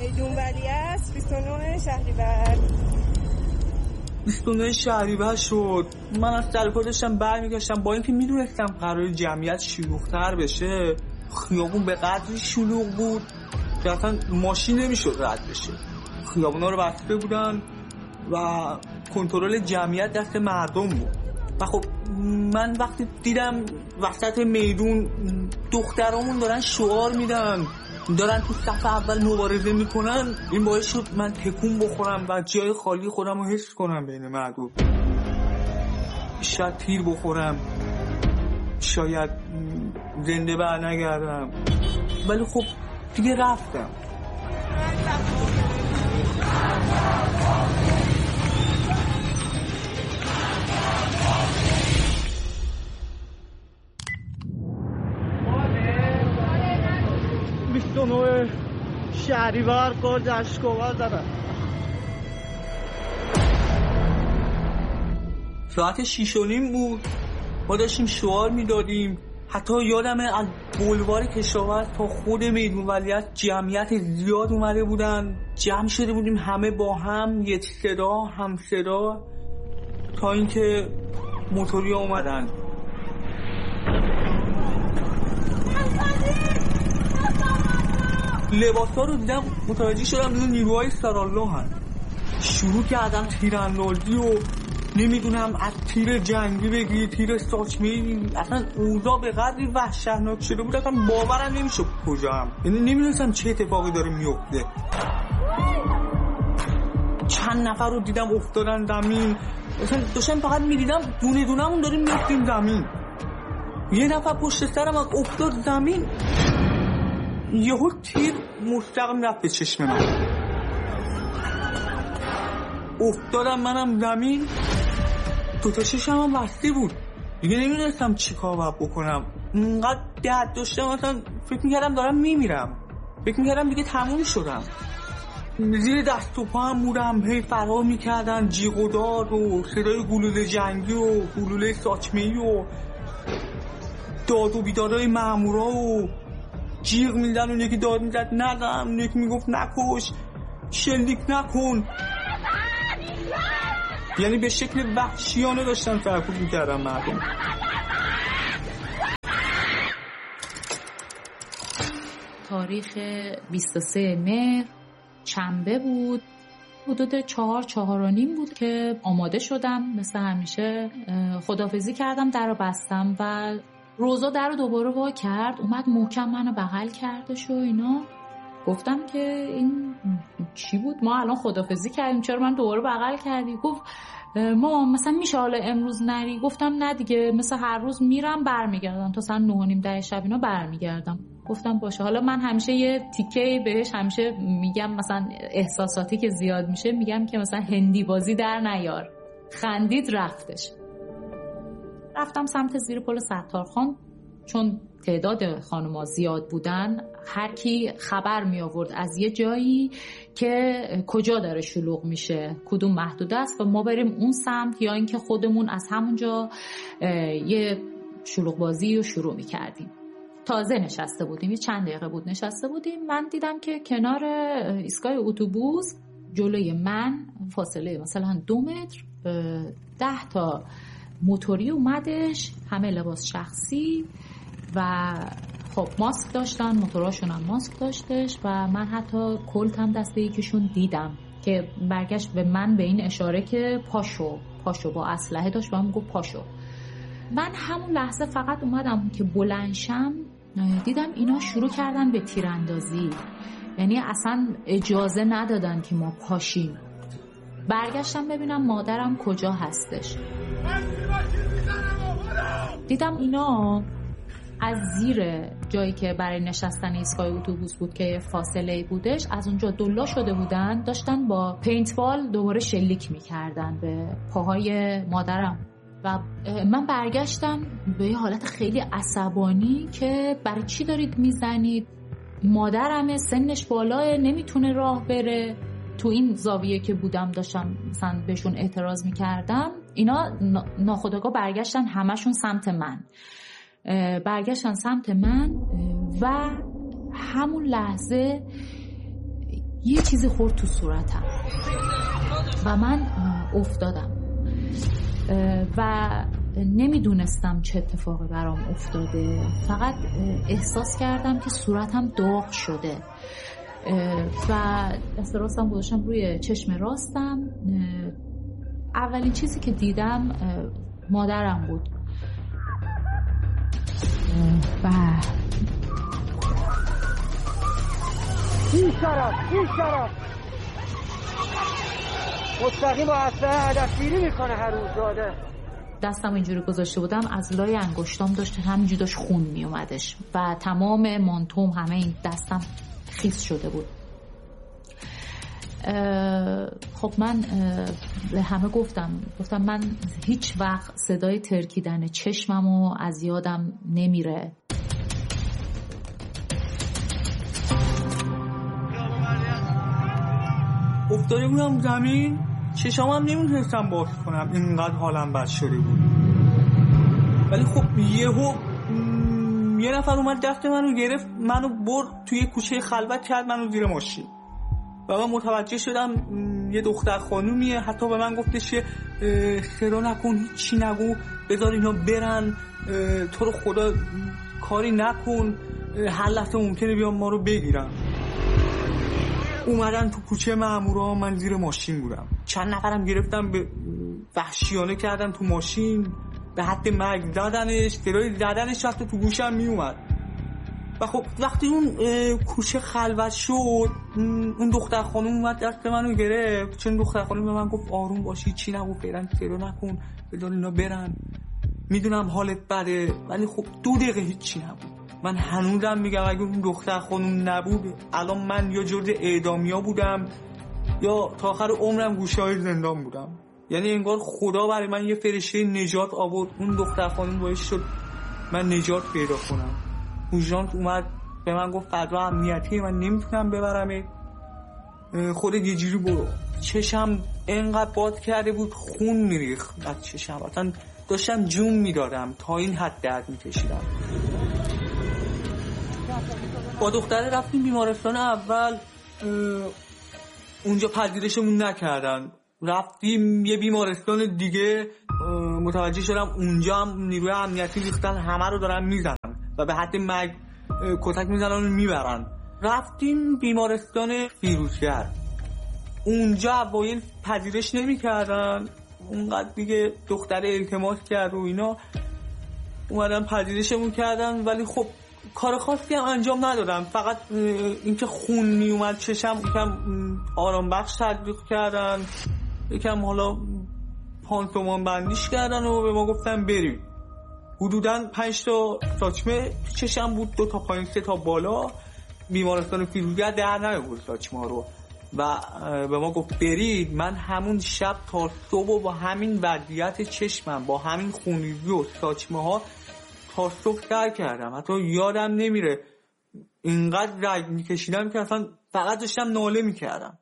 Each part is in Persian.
میدون ولیعصر 29 شهریور 29 شهریور شد. من از سرکار داشتم برمیگشتم، با اینکه میدونستم قرار جمعیت شلوغ‌تر بشه، خیابون به قدری شلوغ بود که اصلا ماشین نمیشد رد بشه. خیابونا رو بسته بودن و کنترل جمعیت دست مردم بود. و خب من وقتی دیدم وسط میدون دخترامون دارن شعار میدن، دارن تو صف اول مبارزه میکنن، این باعث شد من تکون بخورم و جای خالی خودم رو حس کنم بین مردم. شاید تیر بخورم، شاید زنده برنگردم، ولی خب دیگه رفتم. شهریور گرد اشکوال دارم. ساعت 6:30 بود. ما داشتیم شعار میدادیم. حتی یادمه از بولوار کشاورز تا خود میدون ولیعصر جمعیت زیاد اومده بودن، جمع شده بودیم همه با هم، یک صدا هم صدا، تا اینکه موتوریا اومدن. لباسا رو دیدم متوجه شدم دیدم نیروهای سرالله هن. شروع کردم تیراندازی و نمیدونم از تیر جنگی بگی تیر ساچمه‌ای، اصلا اوضاع به قدری وحشتناک شده بود اصلا باورم نمیشد کجام، یعنی نمیدونستم چه اتفاقی داره میفته. چند نفر رو دیدم افتادن زمین، اصلا داشتم فقط میدیدم دونه دونمون داریم میفتیم زمین. یه نفر پشت سرم از افتاد زمین، یهو تیر مستقیم رفت به چشم من، افتادم منم زمین، دوتا چشم هم بسته بود، دیگه نمیدونستم چی کار باید بکنم. اینقدر درد داشتم اصلا فکر میکردم دارم میمیرم، فکر میکردم دیگه تموم شدم. زیر دست و پا هم بودم، هی فرار میکردن جیغ و داد و صدای گلوله جنگی و گلوله ساچمه‌ای و داد و بیدادای مامورا و جیغ میزن و یکی داد میزد نزن، یکی میگفت نکش، شلیک نکن، یعنی به شکل وحشیانه داشتن سرکوب میکردن مردم. تاریخ 23 مهر شنبه بود، حدود 4:30 بود که آماده شدم، مثل همیشه خداحافظی کردم، در رو بستم و روزا در رو دوباره وا کرد، اومد محکم منو بغل کردش و اینا. گفتم که این چی بود؟ ما الان خداحافظی کردیم، چرا من دوباره بغل کردی؟ گفت ما مثلا میشه حالا امروز نری؟ گفتم نه دیگه، مثل هر روز میرم برمیگردم تا ساعت 9:30 شب اینا برمیگردم. گفتم باشه. حالا من همیشه یه تیکه بهش همیشه میگم، مثلا احساساتی که زیاد میشه میگم که مثلا هندی بازی در نیار. خندید رفتش. رفتم سمت زیر پل ستارخان، چون تعداد خانوما زیاد بودن، هر کی خبر می آورد از یه جایی که کجا داره شلوغ میشه، کدوم محدوده است و ما بریم اون سمت، یا اینکه خودمون از همونجا یه شلوغ بازی رو شروع می کردیم. تازه نشسته بودیم، یه چند دقیقه بود نشسته بودیم، من دیدم که کنار ایستگاه اتوبوس جلوی من فاصله مثلا 2 متر 10 تا موتوری اومدش، همه لباس شخصی و خب ماسک داشتن، موتوراشون هم ماسک داشتش و من حتی کلت هم دسته یکیشون دیدم که برگشت به من به این اشاره که پاشو با اسلحه داشت و هم گفت پاشو. من همون لحظه فقط اومدم که بلندشم، دیدم اینا شروع کردن به تیراندازی، یعنی اصلا اجازه ندادن که ما پاشیم. برگشتم ببینم مادرم کجا هستش، دیدم اینا از زیر جایی که برای نشستن ایستگاه اتوبوس بود که فاصله بودش، از اونجا دلا شده بودن، داشتن با پینتبال دوباره شلیک میکردن به پاهای مادرم و من برگشتم به یه حالت خیلی عصبانی که برای چی دارید میزنید؟ مادرمه، سنش بالاه، نمیتونه راه بره. تو این زاویه که بودم داشتم مثلا بهشون اعتراض میکردم، اینا ناخودآگاه برگشتن همشون سمت من، و همون لحظه یه چیزی خورد تو صورتم و من افتادم و نمیدونستم چه اتفاقی برام افتاده. فقط احساس کردم که صورتم داغ شده و استراسم گذاشتم روی چشم راستم. اولین چیزی که دیدم مادرم بود و این شرف مستقیم با اصلا هدفگیری میکنه هر روز داده. دستم اینجوری گذاشته بودم، از لای انگشتام داشت همینجوری داشت خون میومدش و تمام مانتوم همه این دستم خیس شده بود. خب من به همه گفتم من هیچ وقت صدای ترکیدن چشممو از یادم نمیره. افتاده بودم زمین، چشمم نمیتونستم باز کنم، اینقدر حالم بد شده بود. ولی خب یه نفر اومد دست منو گرفت، منو برد توی کوچه خلوت کرد منو زیر ماشین و من متوجه شدم یه دختر خانومیه. حتی به من گفتش که خیرا نکن، هیچی نگو، بذار اینا برن، تو رو خدا کاری نکن، هر لحظه ممکنه بیان ما رو بگیرن. اومدن تو کوچه مامورا، من زیر ماشین بودم، چند نفرم گرفتم به وحشیانه کردن تو ماشین، به حد مرگ زدنش، صدای زدنش حتی تو گوشم میومد. و خب وقتی اون کوچه خلوت شد، اون دختر خانم اومد دست منو گرفت، چون دختر خانم به من گفت آروم باشی، چی نگو، فعلا صدا نکن، بذار اینا برن، میدونم حالت بده. ولی خب 2 دقیقه هیچی نبود. من هنوزم میگم اگه اون دختر خانم نبود، الان من یا جرد اعدامیا بودم یا تا آخر عمرم گوشه‌های زندان بودم. یعنی انگار خدا برای من یه فرشته نجات آورد. اون دختر خانم باعث شد من نجات پیدا کنم. اونجان اومد به من گفت فضا امنیتی، من نمیتونم ببرمت، خودت یه جوری برو. چشم انقدر باد کرده بود، خون میریخت از چشم، اصلا داشتم جون میدادم، تا این حد درد میکشیدم. با دختره رفتیم بیمارستان اول، اونجا پذیرشمون نکردن. رفتیم یه بیمارستان دیگه، متوجه شدم اونجا هم نیروی امنیتی ریختن، همه رو دارن میزنن و به حد مرگ کتک میزنن و میبرن. رفتیم بیمارستان فیروزگر، اونجا اوایل پذیرش نمیکردن، اونقدر دیگه دختره التماس کرد و اینا، اومدن پذیرشمون کردن. ولی خب کار خاصی هم انجام ندادم، فقط اینکه خون میومد چشم یکم آرام بخش تطبیق کردن، یکم حالا پانسمان بندیش کردن و به ما گفتن بریم. حدوداً 5 تا ساچمه چشم بود، 2 تا پایین 3 تا بالا. بیمارستان فیروزگر در نیاورد ساچمه رو و به ما گفت برید. من همون شب تا صبح و با همین وضعیت چشمم، با همین خونریزی و ساچمه ها تا صبح در کردم. حتی یادم نمیره اینقدر رنج میکشیدم که اصلا فقط داشتم ناله میکردم.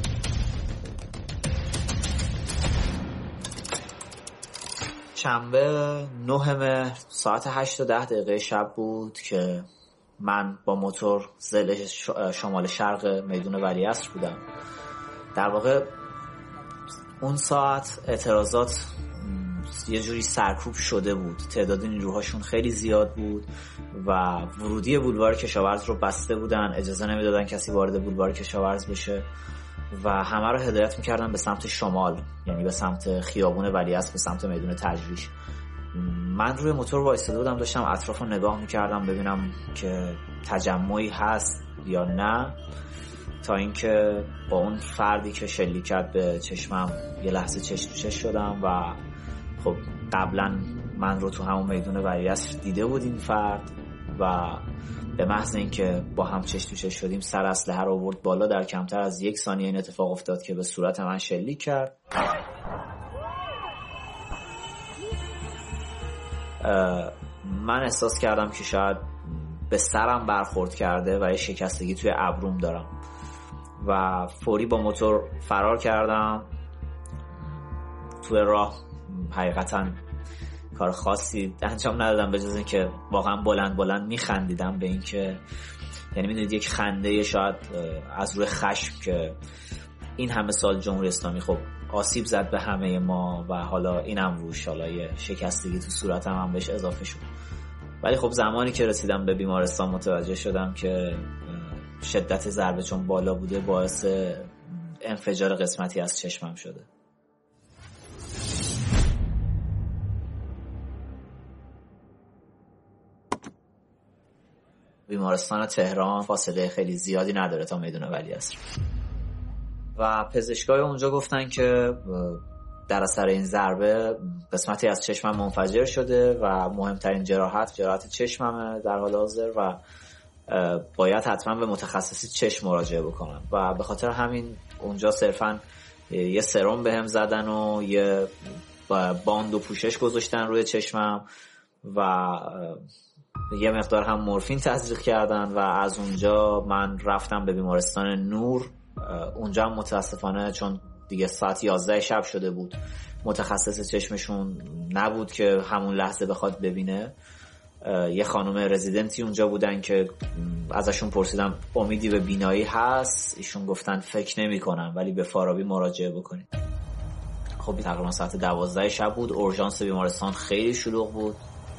شنبه 9 مهر ساعت 8 تا 10 دقیقه شب بود که من با موتور زل شمال شرق میدون ولیعصر بودم. در واقع اون ساعت اعتراضات یه جوری سرکوب شده بود، تعداد نیروهاشون خیلی زیاد بود و ورودی بولوار کشاورز رو بسته بودن، اجازه نمیدادن کسی وارد بولوار کشاورز بشه و همه رو هدایت میکردن به سمت شمال، یعنی به سمت خیابون ولیعصر، به سمت میدون تجریش. من روی موتور وایساده بودم، داشتم اطراف رو نگاه میکردم ببینم که تجمعی هست یا نه، تا اینکه با اون فردی که شلیک کرد به چشمم یه لحظه چش تو چش شدم و خب قبلا من رو تو همون میدون ولیعصر دیده بود این فرد و به محض اینکه با هم چش تو چش شدیم سر اسلحه رو آورد بالا. در کمتر از 1 ثانیه این اتفاق افتاد که به صورت من شلیک کرد. من احساس کردم که شاید به سرم برخورد کرده و یه شکستگی توی ابروم دارم و فوری با موتور فرار کردم. توی راه حقیقتا کار خاصی انجام ندادم به جز اینکه واقعا بلند بلند میخندیدم به اینکه یعنی میدونید یک خنده شاید از روی خشم که این همه سال جمهوری اسلامی خب آسیب زد به همه ما و حالا اینم روش حالا یه شکستگی تو صورتم هم بهش اضافه شد. ولی خب زمانی که رسیدم به بیمارستان متوجه شدم که شدت ضربه چون بالا بوده باعث انفجار قسمتی از چشمم شده. بیمارستان تهران فاصله خیلی زیادی نداره تا میدون ولیعصر و پزشکای اونجا گفتن که در اثر این ضربه قسمتی از چشمم منفجر شده و مهمترین جراحت چشممه در حال حاضر و باید حتما به متخصصی چشم مراجعه بکنم و به خاطر همین اونجا صرفا یه سرم بهم زدن و یه باند و پوشش گذاشتن روی چشمم و یه مقدار هم مورفین تزریق کردن و از اونجا من رفتم به بیمارستان نور. اونجا هم متاسفانه چون دیگه ساعت 11 شب شده بود متخصص چشمشون نبود که همون لحظه بخواد ببینه. یه خانم رزیدنتی اونجا بودن که ازشون پرسیدم امیدی به بینایی هست؟ ایشون گفتن فکر نمی کنم ولی به فارابی مراجعه بکنید. خب تقریبا ساعت 12 شب بود. اورژانس بیمارستان خیلی شلوغ بود.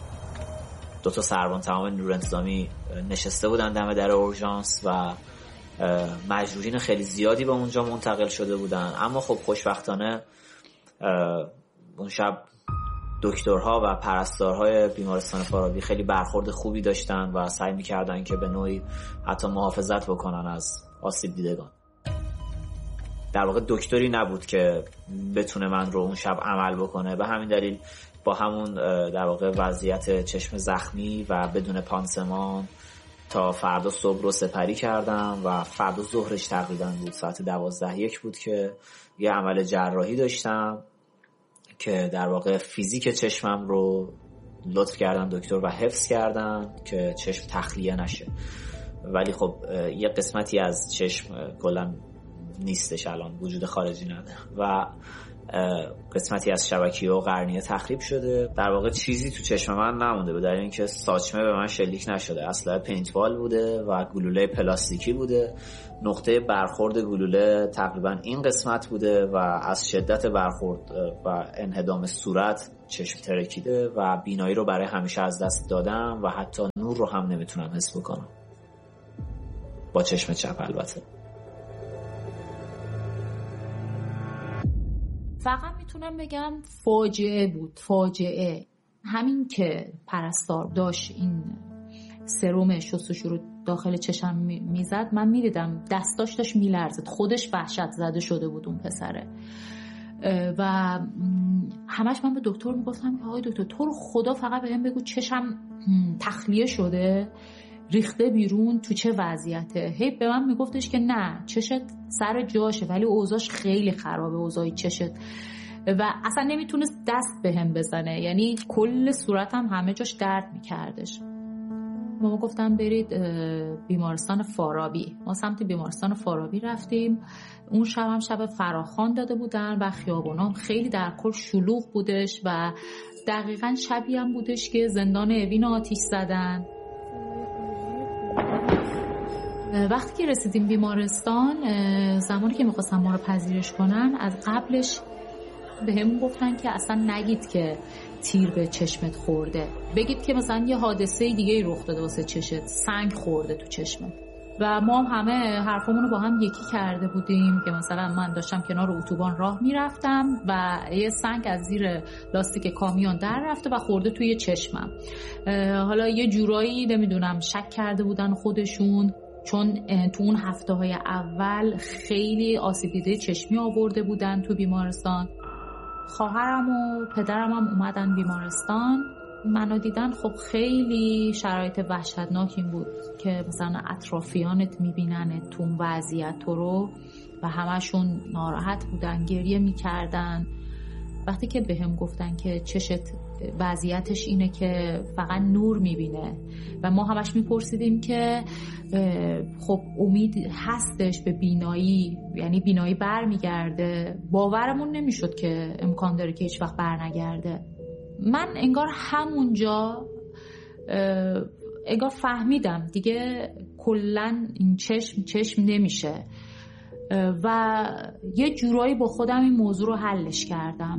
2 سربان تمام نیروی انتظامی نشسته بودن دم در اورژانس و مجروحین خیلی زیادی به اونجا منتقل شده بودن. اما خب خوشبختانه اون شب دکترها و پرستارهای بیمارستان فارابی خیلی برخورد خوبی داشتن و سعی می‌کردن که به نوعی حتی محافظت بکنن از آسیب دیدگان. در واقع دکتری نبود که بتونه من رو اون شب عمل بکنه، به همین دلیل با همون در واقع وضعیت چشم زخمی و بدون پانسمان تا فردا صبح رو سپری کردم و فردا ظهرش تقریبا بود ساعت 12:01 بود که یه عمل جراحی داشتم که در واقع فیزیک چشمم رو لطف کردن دکتر و حفظ کردن که چشم تخلیه نشه. ولی خب یه قسمتی از چشم کلا نیستش، الان وجود خارجی نداره و قسمتی از شبکیه و قرنیه تخریب شده. در واقع چیزی تو چشم من نمونده به دلیل اینکه ساچمه به من شلیک نشده، اصلا پینتبال بوده و گلوله پلاستیکی بوده. نقطه برخورد گلوله تقریبا این قسمت بوده و از شدت برخورد و انهدام صورت چشم ترکیده و بینایی رو برای همیشه از دست دادم و حتی نور رو هم نمیتونم حس بکنم با چشم چپ. البته فقط میتونم بگم فاجعه بود، فاجعه. همین که پرستار داشت این سرم شستشو رو داخل چشم میزد من میدیدم دستاش داشت میلرزد، خودش وحشت زده شده بود اون پسره و همش من به دکتر میگفتم که آقای دکتر تو رو خدا فقط بهم بگو چشم تخلیه شده ریخته بیرون تو چه وضعیته. هی به من میگفتش که نه چشت سر جاشه ولی اوضاعش خیلی خرابه، اوضاع چشت، و اصلا نمیتونست دست بهم بزنه، یعنی کل صورتم همه جاش درد میکردش. ما گفتم برید بیمارستان فارابی. ما سمت بیمارستان فارابی رفتیم. اون شب هم شب فراخوان داده بودن و خیابونام خیلی در کل شلوغ بودش و دقیقاً شبیه هم بودش که زندان اوین آتیش زدن. وقتی که رسیدیم بیمارستان، زمانی که میخواستم ما رو پذیرش کنن از قبلش به همون گفتن که اصلا نگید که تیر به چشمت خورده، بگید که مثلا یه حادثه دیگه رخ داده واسه چشت، سنگ خورده تو چشمت. و ما همه حرفمون رو با هم یکی کرده بودیم که مثلا من داشتم کنار اتوبان راه میرفتم و یه سنگ از زیر لاستیک کامیون در رفته و خورده توی چشمم. حالا یه جورایی نمیدونم شک کرده بودن خودشون، چون تو اون هفته‌های اول خیلی آسیب دیده چشمی آورده بودن تو بیمارستان. خواهرم و پدرم هم اومدن بیمارستان، منو دیدن. خب خیلی شرایط وحشتناکی بود که مثلا اطرافیانت میبینن تو اون وضعیت رو و همشون ناراحت بودن، گریه میکردن. وقتی که بهم گفتن که چشت وضعیتش اینه که فقط نور میبینه و ما همش میپرسیدیم که خب امید هستش به بینایی، یعنی بینایی برمیگرده، باورمون نمیشد که امکان داره که هیچ وقت برنگرده. من انگار همونجا انگار فهمیدم دیگه کلن این چشم نمیشه و یه جورایی با خودم این موضوع رو حلش کردم.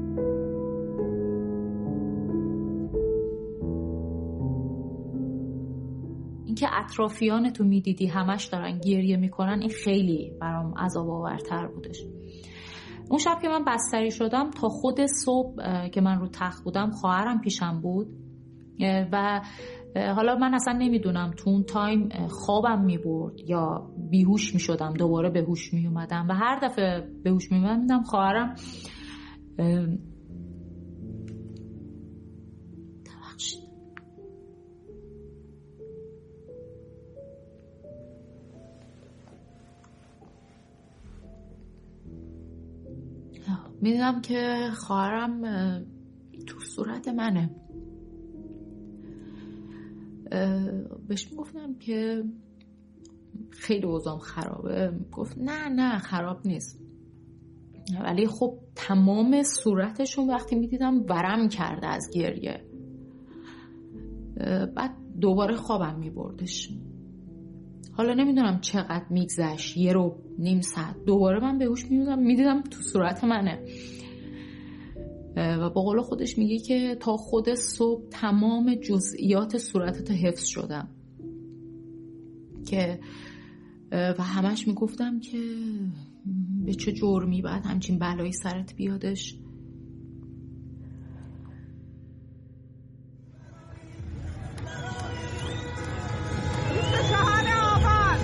اینکه اطرافیان تو میدیدی همش دارن گریه میکنن، این خیلی برام عذاب آورتر بودش. اون شب که من بستری شدم تا خود صبح که من رو تخت بودم خواهرم پیشم بود و حالا من اصلا نمیدونم تو اون تایم خوابم میبرد یا بیهوش میشدم، دوباره به هوش میومدم و هر دفعه به هوش میومدم دیدم خواهرم میدونم که خواهرم تو صورت منه. بهش میگفتم که خیلی اوضاعم خرابه، گفت نه خراب نیست، ولی خب تمام صورتشون وقتی میدیدم ورم کرده از گریه. بعد دوباره خوابم میبردش. حالا نمیدونم چقدر میگذشت، 1 رو نیم ساعت، دوباره من به هوش میدیدم تو صورت منه و با قول خودش میگه که تا خود صبح تمام جزئیات صورتت حفظ شدم که و همش میگفتم که به چه جرمی بعد همچین بلایی سرت بیادش. آبان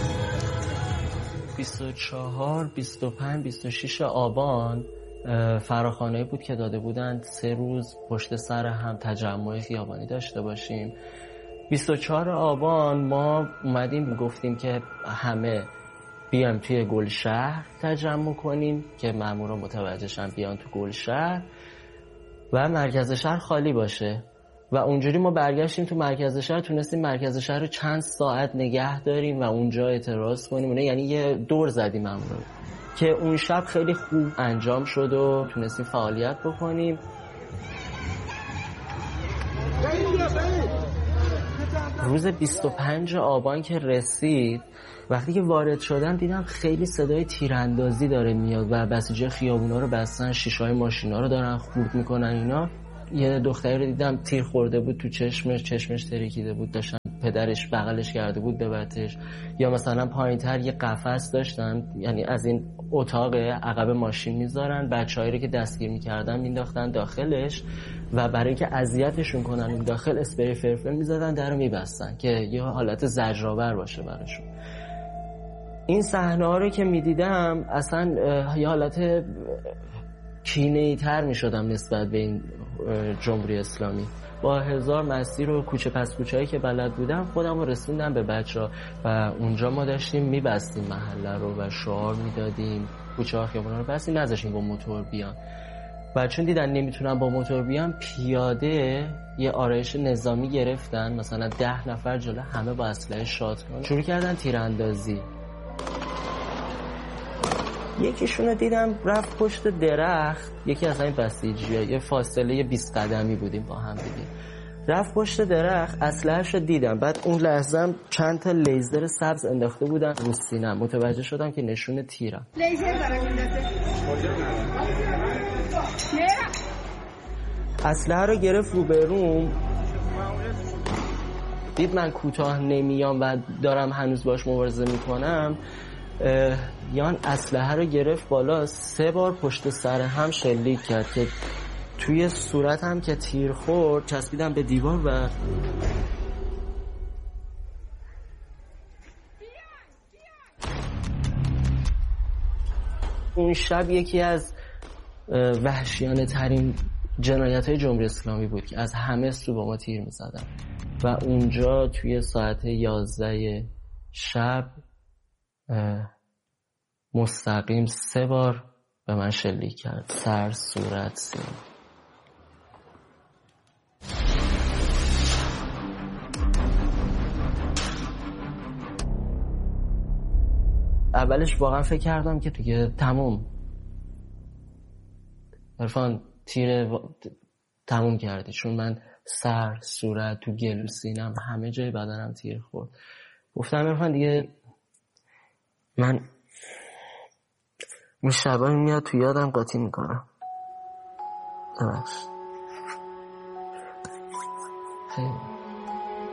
24 25 26 آبان فراخوانایی بود که داده بودند 3 روز پشت سر هم تجمع خیابانی داشته باشیم. 24 آبان ما اومدیم گفتیم که همه بیام توی گلشهر تجمع کنیم که مامورا متوجه شن بیان تو گلشهر و مرکز شهر خالی باشه و اونجوری ما برگشتیم تو مرکز شهر، تونستیم مرکز شهر رو چند ساعت نگه داریم و اونجا اعتراض کنیم، یعنی یه دور زدیم مامورا که اون شب خیلی خوب انجام شد و تونستیم فعالیت بکنیم. روز 25 آبان که رسید، وقتی که وارد شدم دیدم خیلی صدای تیراندازی داره میاد و بسیجی خیابونا رو بستن، شیشه‌های ماشینا رو دارن خورد میکنن اینا. یه دختری رو دیدم تیر خورده بود تو چشمش ترکیده بود، داشتن پدرش بغلش کرده بود ببرتش. یا مثلا پایینتر یه قفس داشتن، یعنی از این اتاق عقب ماشین میذارن، بچه‌هایی رو که دستگیر میکردن مینداختن داخلش و برای اینکه اذیتشون کنن اون داخل اسپری فرفر میزدن، درو میبستن که یه حالت زجرآور باشه براشون. این صحنه‌ها رو که میدیدم اصلا یه حالت کینه‌ای تر میشدم نسبت به این جمهوری اسلامی. با 1000 مسیر و کوچه پس کوچه‌ای که بلد بودم خودم رو رسوندم به بچه‌ها و اونجا ما داشتیم میبستیم محله رو و شعار میدادیم، کوچه‌ها خیابونا رو بستیم، نذاشتیم با موتور بیان. و چون دیدن نمیتونن با موتور بیان، پیاده یه آرایش نظامی گرفتن، مثلا 10 نفر جلو همه با اسلحه شاتگان شروع کردن تیراندازی. یکیشون رو دیدم رفت پشت درخت، یکی از این بسیجی‌ها، یه فاصله 20 قدمی بودیم با هم دیگه، رفت پشت درخت، اسلحه‌شو دیدم. بعد اون لحظه چند تا لیزر سبز انداخته بودن رو سینه‌ام، متوجه شدم که نشون تیرم. اسلحه رو گرفت رو بروم، دید من کوتاه نمیام و دارم هنوز باش مبارزه میکنم، یان اسلحه رو گرفت بالا، 3 بار پشت سر هم شلیک کرد که توی صورتم که تیر خورد چسبیدم به دیوار و اون شب یکی از وحشیانه ترین جنایت های جمهوری اسلامی بود که از همه سو با ما تیر می زدن و اونجا توی ساعت 11 شب مستقیم 3 بار به من شلیک کرد، سر، صورت، سینه. اولش واقعا فکر کردم که دیگه تموم، عرفان تموم کردی، چون من سر، صورت، تو گلو، سینم، همه جای بدنم تیر خورد. گفتم عرفان دیگه من این شبا میاد تو یادم قاطی میکنم. خیلی